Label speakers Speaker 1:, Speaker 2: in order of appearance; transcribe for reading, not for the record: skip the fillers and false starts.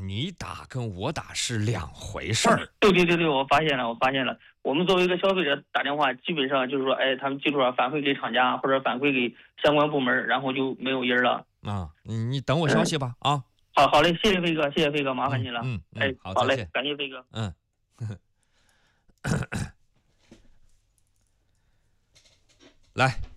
Speaker 1: 你打跟我打是两回事儿。
Speaker 2: 对，我发现了。我们作为一个消费者打电话，基本上就是说，他们记住了反馈给厂家或者反馈给相关部门，然后就没有音了。
Speaker 1: 啊，你等我消息吧。啊，
Speaker 2: 好嘞，谢谢飞哥，麻烦你了。
Speaker 1: 好，
Speaker 2: 好嘞，
Speaker 1: 再见。
Speaker 2: 感谢飞哥。
Speaker 1: 来。